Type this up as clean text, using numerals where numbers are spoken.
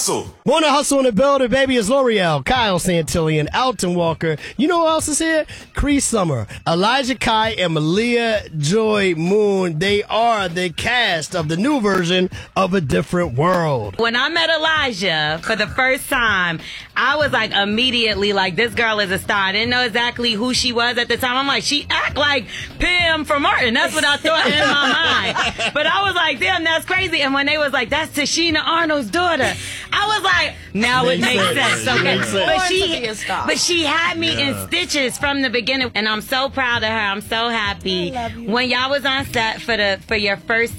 Hustle. Morning Hustle in the building, baby. It's L'Oreal, Kyle Santillan, Alton Walker. You know who else is here? Cree Summer, Elijah Kai, and Malia Joy Moon. They are the cast of the new version of A Different World. When I met Elijah for the first time, I was like immediately like, this girl is a star. I didn't know exactly who she was at the time. I'm like, she act like Pam from Martin. That's what I thought in my mind. But I was like, damn, that's crazy. And when they was like, that's Tashina Arnold's daughter, I was like, now it makes sense. Okay. But she had me in stitches from the beginning, and I'm so proud of her. I'm so happy. When y'all was on set for your first